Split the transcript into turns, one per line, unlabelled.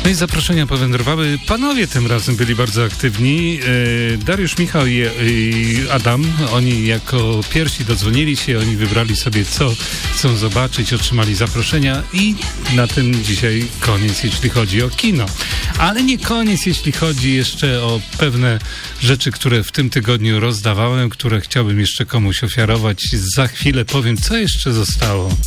No i zaproszenia powędrowały. Panowie tym razem byli bardzo aktywni. Dariusz, Michał i Adam, oni jako pierwsi dodzwonili się, oni wybrali sobie, co chcą zobaczyć, otrzymali zaproszenia i na tym dzisiaj koniec, jeśli chodzi o kino. Ale nie koniec, jeśli chodzi jeszcze o pewne rzeczy, które w tym tygodniu rozdawałem, które chciałbym jeszcze komuś ofiarować. Za chwilę powiem, co jeszcze zostało.